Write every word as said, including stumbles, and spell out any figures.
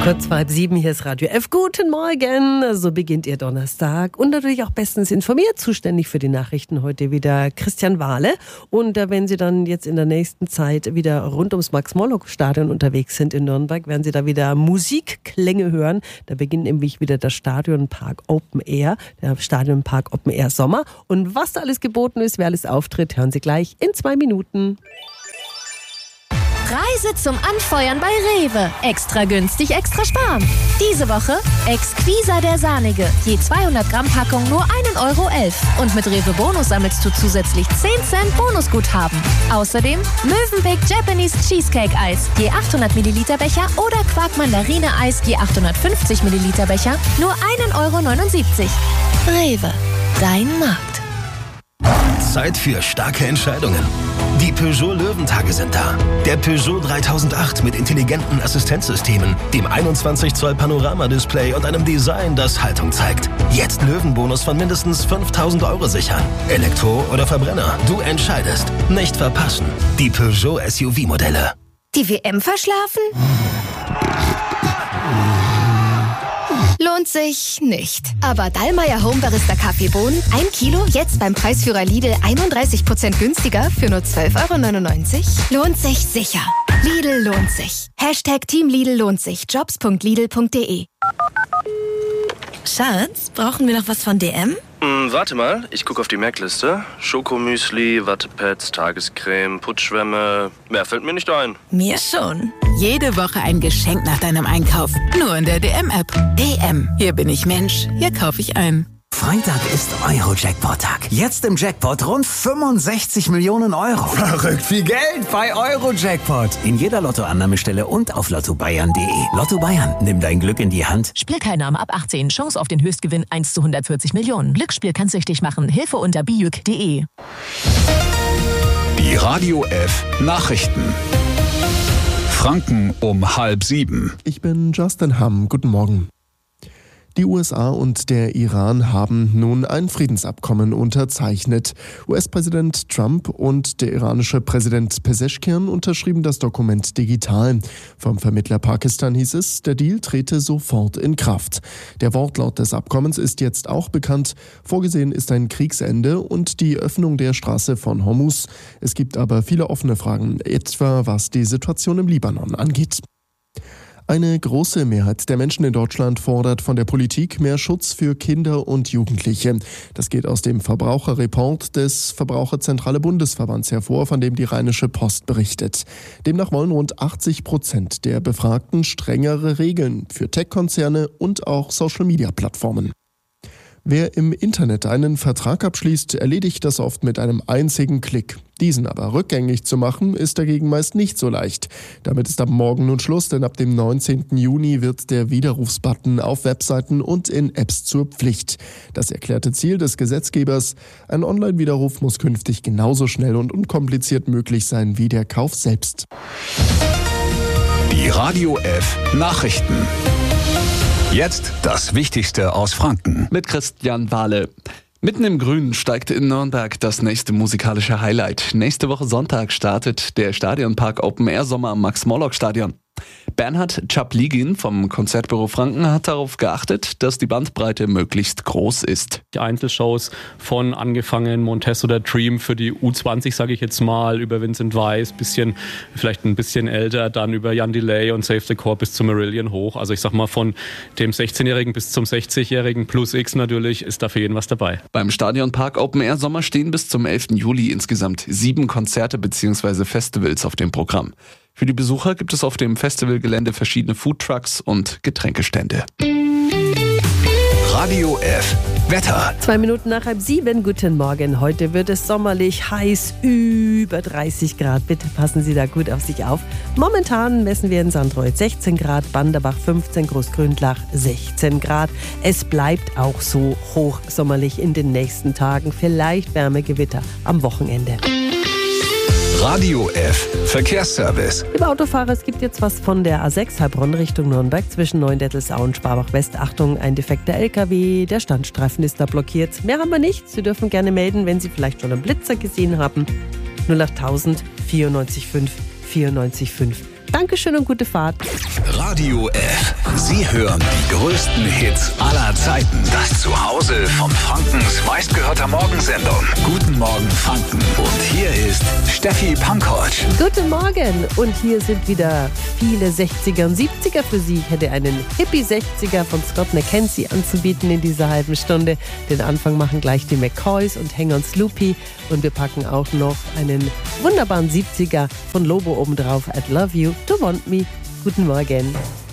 Kurz vor halb sieben, hier ist Radio F. Guten Morgen, so beginnt Ihr Donnerstag und natürlich auch bestens informiert, zuständig für die Nachrichten heute wieder Christian Wahle. Und äh, wenn Sie dann jetzt in der nächsten Zeit wieder rund ums Max-Morlock-Stadion unterwegs sind in Nürnberg, werden Sie da wieder Musikklänge hören. Da beginnt nämlich wieder das Stadionpark Open Air, der Stadionpark Open Air Sommer. Und was da alles geboten ist, wer alles auftritt, hören Sie gleich in zwei Minuten. Reise zum Anfeuern bei Rewe. Extra günstig, extra sparen. Diese Woche Exquisa der Sahnige. Je zweihundert Gramm Packung nur ein Euro elf. Und mit Rewe Bonus sammelst du zusätzlich zehn Cent Bonusguthaben. Außerdem Mövenpick Japanese Cheesecake Eis. Je achthundert Milliliter Becher oder Quark Mandarine Eis. Je achthundertfünfzig Milliliter Becher. Nur ein Euro neunundsiebzig. Rewe. Dein Markt. Zeit für starke Entscheidungen. Die Peugeot Löwentage sind da. Der Peugeot dreitausendacht mit intelligenten Assistenzsystemen, dem einundzwanzig Zoll Panorama-Display und einem Design, das Haltung zeigt. Jetzt Löwenbonus von mindestens fünftausend Euro sichern. Elektro oder Verbrenner, du entscheidest. Nicht verpassen. Die Peugeot S U V-Modelle. Die W M verschlafen? Lohnt sich nicht. Aber Dallmayr Homebarista Kaffeebohnen, ein Kilo, jetzt beim Preisführer Lidl einunddreißig Prozent günstiger für nur zwölf Euro neunundneunzig. Lohnt sich sicher. Lidl lohnt sich. Hashtag Team Lidl lohnt sich. jobs punkt lidl punkt de. Schatz, brauchen wir noch was von D M? Hm, warte mal, ich gucke auf die Merkliste. Schokomüsli, Wattepads, Tagescreme, Putzschwämme. Mehr fällt mir nicht ein. Mir schon. Jede Woche ein Geschenk nach deinem Einkauf. Nur in der D M-App. D M. Hier bin ich Mensch. Hier kaufe ich ein. Freitag ist Euro-Jackpot-Tag. Jetzt im Jackpot rund fünfundsechzig Millionen Euro. Verrückt viel Geld bei Euro-Jackpot. In jeder Lottoannahmestelle und auf lotto bayern punkt de. Lotto Bayern, nimm dein Glück in die Hand. Spielteilnahme ab achtzehn. Chance auf den Höchstgewinn eins zu hundertvierzig Millionen. Glücksspiel kann süchtig machen. Hilfe unter bijuk punkt de. Die Radio F Nachrichten. Franken um halb sieben. Ich bin Justin Hamm. Guten Morgen. Die U S A und der Iran haben nun ein Friedensabkommen unterzeichnet. U S-Präsident Trump und der iranische Präsident Pezeshkian unterschrieben das Dokument digital. Vom Vermittler Pakistan hieß es, der Deal trete sofort in Kraft. Der Wortlaut des Abkommens ist jetzt auch bekannt. Vorgesehen ist ein Kriegsende und die Öffnung der Straße von Hormuz. Es gibt aber viele offene Fragen, etwa was die Situation im Libanon angeht. Eine große Mehrheit der Menschen in Deutschland fordert von der Politik mehr Schutz für Kinder und Jugendliche. Das geht aus dem Verbraucherreport des Verbraucherzentrale Bundesverbands hervor, von dem die Rheinische Post berichtet. Demnach wollen rund achtzig Prozent der Befragten strengere Regeln für Tech-Konzerne und auch Social-Media-Plattformen. Wer im Internet einen Vertrag abschließt, erledigt das oft mit einem einzigen Klick. Diesen aber rückgängig zu machen, ist dagegen meist nicht so leicht. Damit ist ab morgen nun Schluss, denn ab dem neunzehnten Juni wird der Widerrufsbutton auf Webseiten und in Apps zur Pflicht. Das erklärte Ziel des Gesetzgebers: Ein Online-Widerruf muss künftig genauso schnell und unkompliziert möglich sein wie der Kauf selbst. Die Radio F Nachrichten. Jetzt das Wichtigste aus Franken. Mit Christian Wahle. Mitten im Grünen steigt in Nürnberg das nächste musikalische Highlight. Nächste Woche Sonntag startet der Stadionpark Open Air Sommer am Max-Morlock-Stadion. Bernhard Czapligin vom Konzertbüro Franken hat darauf geachtet, dass die Bandbreite möglichst groß ist. Die Einzelshows von angefangen Montez oder Dream für die U zwanzig, sage ich jetzt mal, über Vincent Weiss, bisschen, vielleicht ein bisschen älter, dann über Jan Delay und Save the Core bis zu Marillion hoch. Also ich sag mal, von dem sechzehnjährigen bis zum sechzigjährigen plus X natürlich ist da für jeden was dabei. Beim Stadionpark Open Air Sommer stehen bis zum elften Juli insgesamt sieben Konzerte bzw. Festivals auf dem Programm. Für die Besucher gibt es auf dem Festivalgelände verschiedene Foodtrucks und Getränkestände. Radio F Wetter. Zwei Minuten nach halb sieben. Guten Morgen. Heute wird es sommerlich heiß, über dreißig Grad. Bitte passen Sie da gut auf sich auf. Momentan messen wir in Sandreuth sechzehn Grad, Banderbach fünfzehn, Großgründlach sechzehn Grad. Es bleibt auch so hochsommerlich in den nächsten Tagen. Vielleicht Wärmegewitter am Wochenende. Radio F Verkehrsservice. Liebe Autofahrer, es gibt jetzt was von der A sechs Heilbronn Richtung Nürnberg zwischen Neuendettelsau und Sparbach West. Achtung, ein defekter L K W, der Standstreifen ist da blockiert. Mehr haben wir nicht. Sie dürfen gerne melden, wenn Sie vielleicht schon einen Blitzer gesehen haben. null achttausend vierundneunzig fünf vierundneunzig fünf. Dankeschön und gute Fahrt. Radio F. Sie hören die größten Hits aller Zeiten. Das Zuhause von Frankens meistgehörter Morgensendung. Guten Morgen Franken. Und hier ist Steffi Pankovic. Guten Morgen. Und hier sind wieder viele sechziger und siebziger für Sie. Ich hätte einen Hippie-sechziger von Scott McKenzie anzubieten in dieser halben Stunde. Den Anfang machen gleich die McCoys und Hang on Sloopy. Und wir packen auch noch einen wunderbaren siebziger von Lobo obendrauf. I'd love you to want me. Guten Morgen.